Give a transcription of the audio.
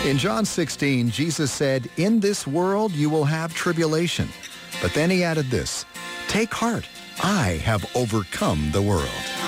In John 16, Jesus said, "In this world you will have tribulation." But then he added this, "Take heart, I have overcome the world."